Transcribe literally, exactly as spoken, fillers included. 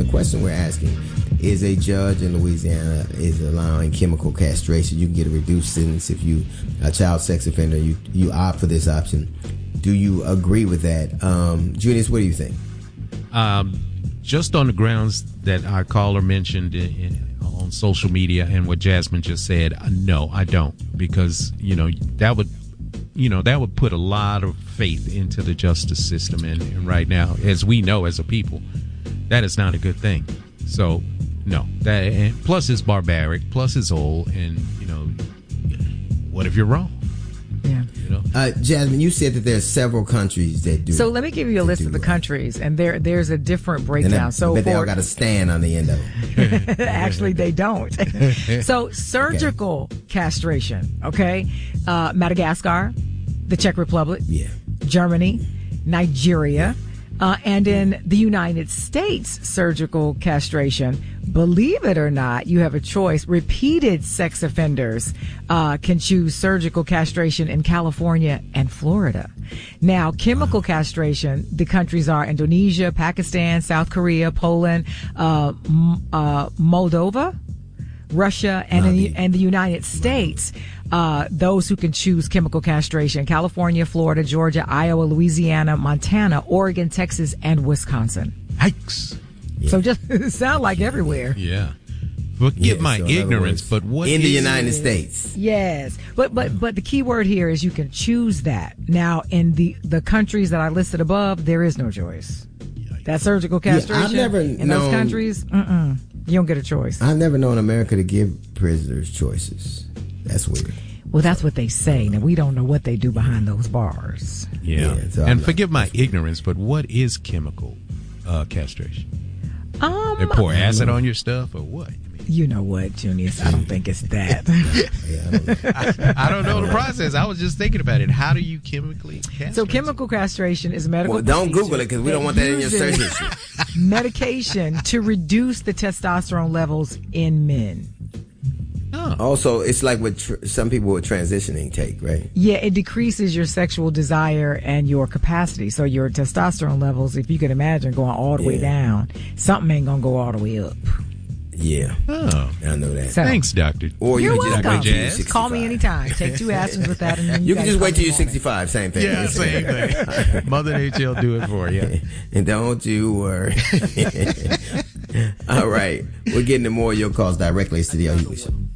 question we're asking is: a judge in Louisiana is allowing chemical castration. You can get a reduced sentence if you a child sex offender. You you opt for this option. Do you agree with that, um, Junius? What do you think? Um, just on the grounds that our caller mentioned in, in, on social media and what Jasmine just said, uh, no, I don't, because you know that would. You know, that would put a lot of faith into the justice system. And, and right now, as we know as a people, that is not a good thing. So, no. That and plus it's barbaric. Plus it's old. And, you know, what if you're wrong? Yeah. You know? Uh, Jasmine, you said that there are several countries that do. So let me give you a list of the right. countries. And there, there's a different breakdown. And I, so but they for, all got a stand on the end of it. Actually, they don't. So surgical okay. castration, okay? Uh, Madagascar, the Czech Republic, yeah. Germany, Nigeria, uh, and in the United States, surgical castration, believe it or not, you have a choice. Repeated sex offenders uh, can choose surgical castration in California and Florida. Now, chemical castration, the countries are Indonesia, Pakistan, South Korea, Poland, uh, M- uh, Moldova, Russia, and in the, and the United States. Uh, those who can choose chemical castration: California, Florida, Georgia, Iowa, Louisiana, Montana, Oregon, Texas, and Wisconsin. Yikes. Yeah. So just it sound like everywhere. Yeah. Forgive yeah, my so ignorance, words, but what in is the United it? States? Yes, but but but the key word here is you can choose that. Now, in the the countries that I listed above, there is no choice. That surgical castration yeah, I've never in known, those countries, mm-mm, you don't get a choice. I've never known America to give prisoners choices. That's weird. Well, that's what they say. Now, we don't know what they do behind those bars. Yeah. yeah so and forgive my ignorance, but what is chemical uh, castration? Um, They pour acid on your stuff or what? I mean, you know what, Junius? I don't think it's that. yeah, I don't know. I, I don't know the process. I was just thinking about it. How do you chemically castrate? So chemical castration is a medical Well, don't procedure Google it because we don't want that in your search uses history. medication to reduce the testosterone levels in men. Oh. Also, it's like what tr- some people with transitioning take, right? Yeah, it decreases your sexual desire and your capacity. So your testosterone levels, if you can imagine, going all the way Yeah. down, something ain't gonna go all the way up. Yeah. Oh. I know that. So, Thanks, doctor. Or you you're could just welcome. wait till you're Jazz. sixty-five. Call me anytime. Take two aspirins with that, and then you, You can guys just call wait till me you're morning. sixty-five. Same thing. Yeah, same thing. Mother Nature will do it for you. And don't you worry. All right. We're getting to more of your calls directly. It's the Dale Hughley Show.